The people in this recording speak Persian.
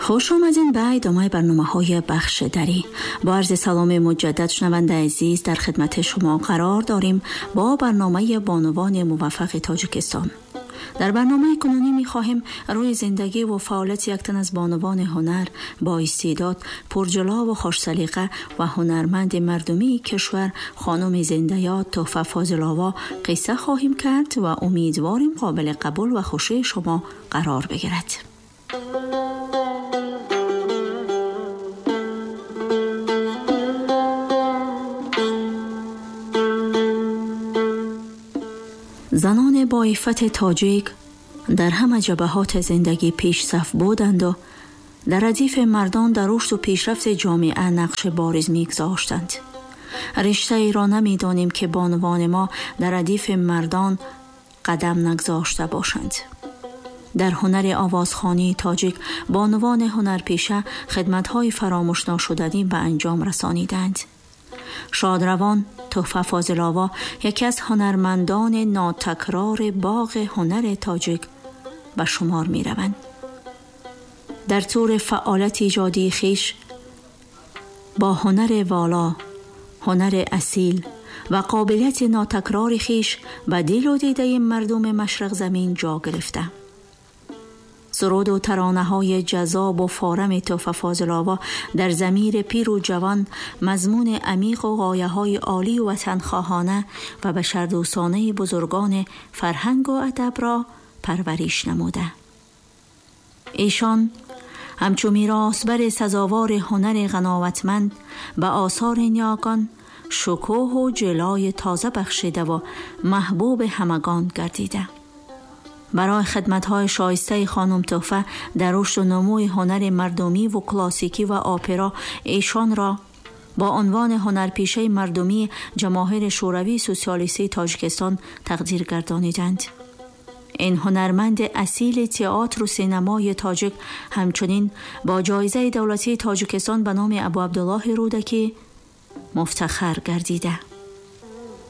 خوش آمدین به ادامه برنامه‌های بخش دری. با عرض سلام مجدد شنونده عزیز در خدمت شما قرار داریم با برنامه بانوان موفق تاجیکستان. در برنامه کنونی می‌خواهیم روی زندگی و فعالیت یک تن از بانوان هنر با استعداد، پرجلا و خوش سلیقه و هنرمند مردمی کشور خانم زنده‌یاد تحفه فاضل‌آوا قصه خواهیم کرد و امیدواریم قابل قبول و خوشی شما قرار بگیرد. زنان با عفت تاجیک در همه جبهات زندگی پیش صف بودند و در ردیف مردان در رشد و پیشرفت جامعه نقش بارز می‌گذاشتند. رشته ای را نمی‌دانیم که بانوان ما در ردیف مردان قدم نگذاشته باشند. در هنر آوازخوانی تاجیک بانوان هنرپیشه خدمت‌های فراموش ناشدنی به انجام رسانیدند. شادروان تحفه فاضل‌آوا یکی از هنرمندان ناتکرار باغ هنر تاجیک به شمار می روند. در طور فعالیت ایجادی خیش با هنر والا، هنر اصیل و قابلیت ناتکرار خیش به دل و دیده مردم مشرق زمین جا گرفته. سرود و ترانه‌های جذاب و فارم تحفه فاضل‌آوا در ضمیر پیر و جوان مضمون عمیق و غایه‌های عالی و وطنخواهانه و بشردوستانه بزرگان فرهنگ و ادب را پرورش نموده. ایشان همچو میراثبر سزاوار هنر قناعتمند به آثار نیاکان شکوه و جلای تازه بخشیده و محبوب همگان گردیده. برای خدمت‌های شایسته خانم تحفه در رشد و نموی هنر مردمی و کلاسیکی و آپرا ایشان را با عنوان هنرپیشه مردمی جماهیر شوروی سوسیالیستی تاجیکستان تقدیر گردانیدند. این هنرمند اصیل تئاتر و سینمای تاجیک همچنین با جایزه دولتی تاجیکستان به نام ابو عبدالله رودکی مفتخر گردیده.